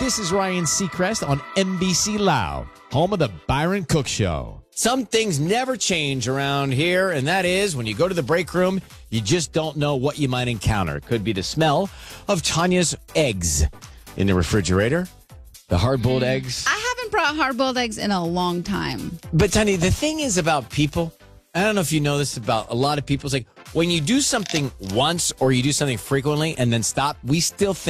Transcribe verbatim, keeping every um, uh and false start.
This is Ryan Seacrest on N B C Loud, home of the Byron Cook Show. Some things never change around here, and that is when you go to the break room, you just don't know what you might encounter. It could be the smell of Tanya's eggs in the refrigerator, the hard-boiled eggs. I haven't brought hard-boiled eggs in a long time. But, Tanya, the thing is about people, I don't know if you know this about a lot of people, it's like when you do something once or you do something frequently and then stop, we still think